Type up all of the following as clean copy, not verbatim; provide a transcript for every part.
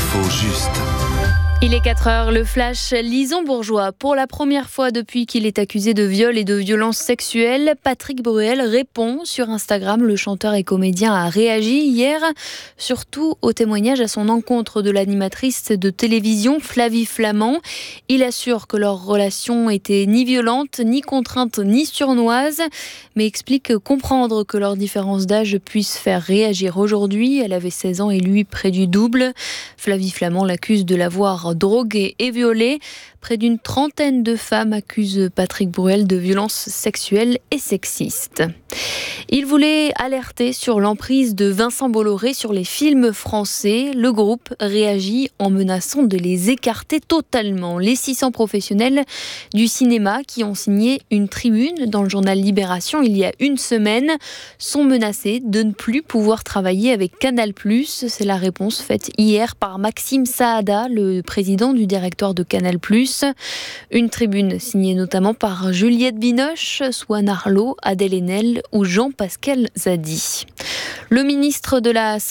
L'info juste. Il est 4h, le flash Lison Bourgeois. Pour la première fois depuis qu'il est accusé de viol et de violences sexuelles, Patrick Bruel répond sur Instagram. Le chanteur et comédien a réagi hier, surtout au témoignage à son encontre de l'animatrice de télévision Flavie Flament. Il assure que leur relation était ni violente, ni contrainte, ni sournoise, mais explique comprendre que leur différence d'âge puisse faire réagir aujourd'hui. Elle avait 16 ans et lui près du double. Flavie Flament l'accuse de l'avoir drogué et violé. Près d'une trentaine de femmes accusent Patrick Bruel de violences sexuelles et sexistes. Il voulait alerter sur l'emprise de Vincent Bolloré sur les films français. Le groupe réagit en menaçant de les écarter totalement. Les 600 professionnels du cinéma qui ont signé une tribune dans le journal Libération il y a une semaine sont menacés de ne plus pouvoir travailler avec Canal+. C'est la réponse faite hier par Maxime Saada, le président du directoire de Canal+. Une tribune signée notamment par Juliette Binoche, Swan Arlo, Adèle Haenel ou Jean-Pascal Zadi. Le ministre de la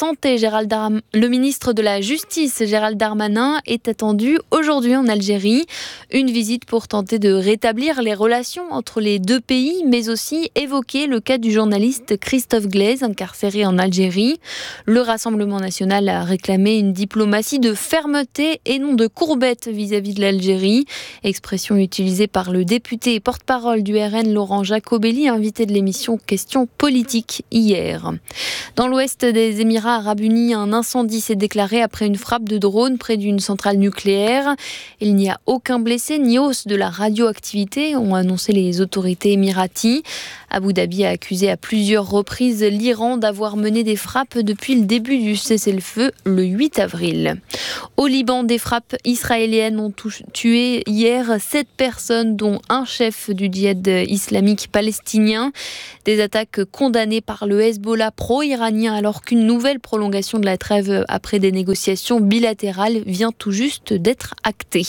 Justice, Gérald Darmanin, est attendu aujourd'hui en Algérie. Une visite pour tenter de rétablir les relations entre les deux pays, mais aussi évoquer le cas du journaliste Christophe Glaise, incarcéré en Algérie. Le Rassemblement national a réclamé une diplomatie de fermeté et non de courbette vis-à-vis de l'Algérie. Expression utilisée par le député et porte-parole du RN Laurent Jacobelli, invité de l'émission Questions politiques hier. Dans l'ouest des Émirats arabes unis, un incendie s'est déclaré après une frappe de drone près d'une centrale nucléaire. Il n'y a aucun blessé ni hausse de la radioactivité, ont annoncé les autorités émiraties. Abu Dhabi a accusé à plusieurs reprises l'Iran d'avoir mené des frappes depuis le début du cessez-le-feu le 8 avril. Au Liban, des frappes israéliennes ont tué hier 7 personnes, dont un chef du djihad islamique palestinien. Des attaques condamnées par le Hezbollah pro-iranien, alors qu'une nouvelle prolongation de la trêve après des négociations bilatérales vient tout juste d'être actée.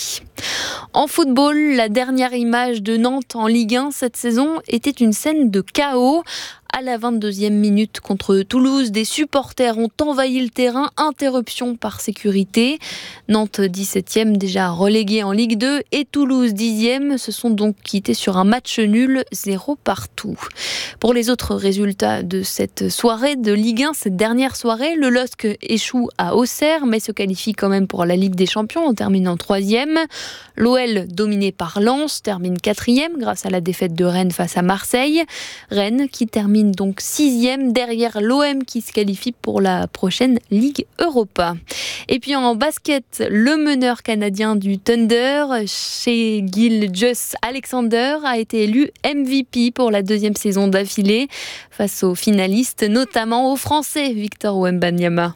En football, la dernière image de Nantes en Ligue 1 cette saison était une scène de chaos. À la 22e minute contre Toulouse, des supporters ont envahi le terrain, interruption par sécurité. Nantes 17e, déjà relégué en Ligue 2, et Toulouse 10e se sont donc quittés sur un match nul, 0 partout. Pour les autres résultats de cette soirée de Ligue 1, cette dernière soirée, le LOSC échoue à Auxerre, mais se qualifie quand même pour la Ligue des Champions en terminant 3e. L'OL, dominé par Lens, termine 4e grâce à la défaite de Rennes face à Marseille. Rennes qui termine donc 6e derrière l'OM qui se qualifie pour la prochaine Ligue Europa. Et puis en basket, le meneur canadien du Thunder, chez Gilgeous-Alexander, a été élu MVP pour la 2e saison d'affilée face aux finalistes, notamment aux Français Victor Wembanyama.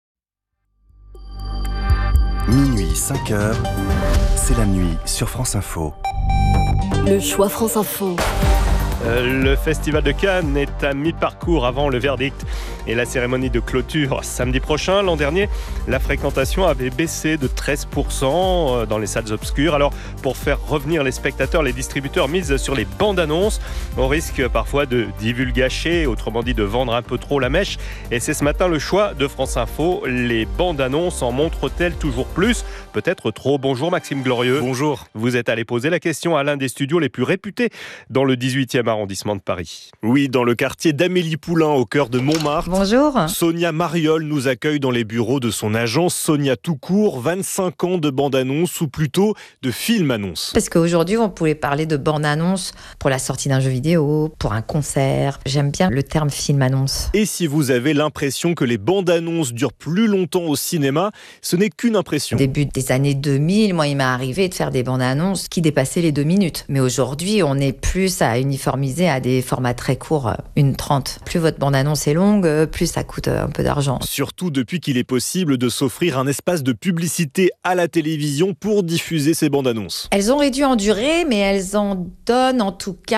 Minuit 5h, c'est la nuit sur France Info. Le choix France Info. Le festival de Cannes est à mi-parcours avant le verdict et la cérémonie de clôture samedi prochain. L'an dernier, la fréquentation avait baissé de 13% dans les salles obscures. Alors, pour faire revenir les spectateurs, les distributeurs misent sur les bandes annonces. On risque parfois de divulgacher, autrement dit de vendre un peu trop la mèche. Et c'est ce matin le choix de France Info. Les bandes annonces en montrent-elles toujours plus ? Peut-être trop. Bonjour Maxime Glorieux. Bonjour. Vous êtes allé poser la question à l'un des studios les plus réputés dans le 18e arrondissement de Paris. Oui, dans le quartier d'Amélie Poulain, au cœur de Montmartre. Bonjour. Sonia Mariol nous accueille dans les bureaux de son agence Sonia Toucourt. 25 ans de bande-annonce ou plutôt de film-annonce. Parce qu'aujourd'hui, on pouvait parler de bande-annonce pour la sortie d'un jeu vidéo, pour un concert. J'aime bien le terme film-annonce. Et si vous avez l'impression que les bandes-annonces durent plus longtemps au cinéma, ce n'est qu'une impression. Au début des années 2000, moi, il m'est arrivé de faire des bandes-annonces qui dépassaient les 2 minutes. Mais aujourd'hui, on est plus à uniformiser à des formats très courts, 1:30. Plus votre bande-annonce est longue, plus ça coûte un peu d'argent. Surtout depuis qu'il est possible de s'offrir un espace de publicité à la télévision pour diffuser ces bandes-annonces. Elles ont réduit en durée, mais elles en donnent en tout cas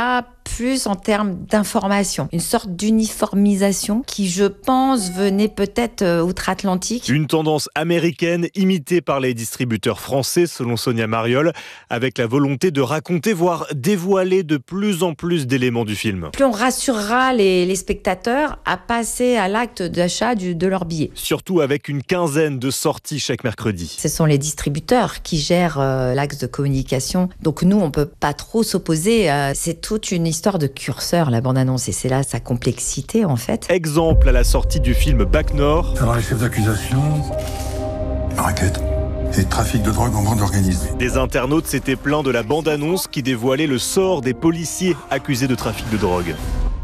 plus en termes d'information, une sorte d'uniformisation qui, je pense, venait peut-être outre-Atlantique. Une tendance américaine imitée par les distributeurs français, selon Sonia Mariol, avec la volonté de raconter, voire dévoiler de plus en plus d'éléments du film. Plus on rassurera les spectateurs à passer à l'acte d'achat de leur billet. Surtout avec une quinzaine de sorties chaque mercredi. Ce sont les distributeurs qui gèrent l'axe de communication. Donc nous, on ne peut pas trop s'opposer. C'est toute une histoire de curseur, la bande-annonce. Et c'est là sa complexité, en fait. Exemple à la sortie du film Bac Nord. Alors les chefs d'accusation, raquette et trafic de drogue en bande organisée. Des internautes s'étaient plaints de la bande-annonce qui dévoilait le sort des policiers accusés de trafic de drogue.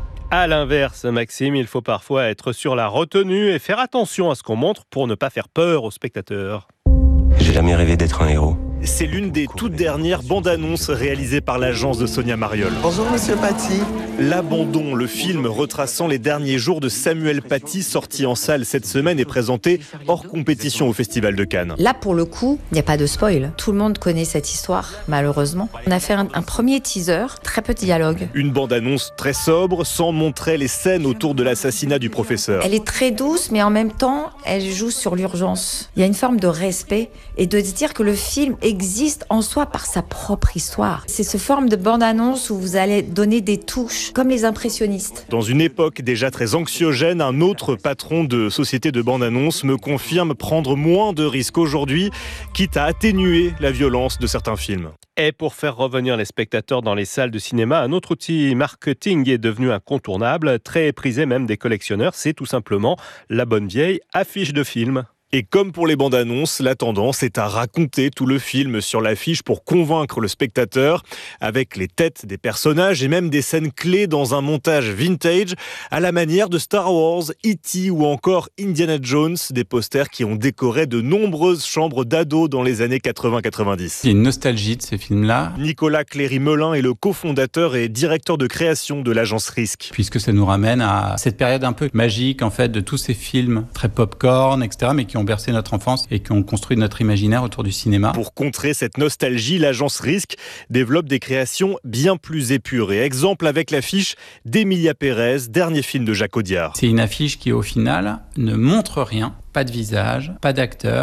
À l'inverse, Maxime, il faut parfois être sur la retenue et faire attention à ce qu'on montre pour ne pas faire peur aux spectateurs. J'ai jamais rêvé d'être un héros. C'est l'une des toutes dernières bandes-annonces réalisées par l'agence de Sonia Mariol. Bonjour Monsieur Paty. L'Abandon, le film retraçant les derniers jours de Samuel Paty, sorti en salle cette semaine et présenté hors compétition au Festival de Cannes. Là, pour le coup, il n'y a pas de spoil. Tout le monde connaît cette histoire, malheureusement. On a fait un premier teaser, très peu de dialogue. Une bande-annonce très sobre, sans montrer les scènes autour de l'assassinat du professeur. Elle est très douce, mais en même temps, elle joue sur l'urgence. Il y a une forme de respect et de se dire que le film existe en soi par sa propre histoire. C'est ce forme de bande-annonce où vous allez donner des touches, comme les impressionnistes. Dans une époque déjà très anxiogène, un autre patron de société de bande-annonce me confirme prendre moins de risques aujourd'hui, quitte à atténuer la violence de certains films. Et pour faire revenir les spectateurs dans les salles de cinéma, un autre outil marketing est devenu incontournable, très prisé même des collectionneurs, c'est tout simplement la bonne vieille affiche de film. Et comme pour les bandes annonces, la tendance est à raconter tout le film sur l'affiche pour convaincre le spectateur, avec les têtes des personnages et même des scènes clés dans un montage vintage, à la manière de Star Wars, E.T. ou encore Indiana Jones, des posters qui ont décoré de nombreuses chambres d'ados dans les années 80-90. Il y a une nostalgie de ces films-là. Nicolas Cléry-Melin est le cofondateur et directeur de création de l'agence Risque. Puisque ça nous ramène à cette période un peu magique, en fait, de tous ces films très pop-corn, etc., mais qui ont bercé notre enfance et qui ont construit notre imaginaire autour du cinéma. Pour contrer cette nostalgie, l'agence Risque développe des créations bien plus épurées. Exemple avec l'affiche d'Emilia Pérez, dernier film de Jacques Audiard. C'est une affiche qui, au final, ne montre rien, pas de visage, pas d'acteur.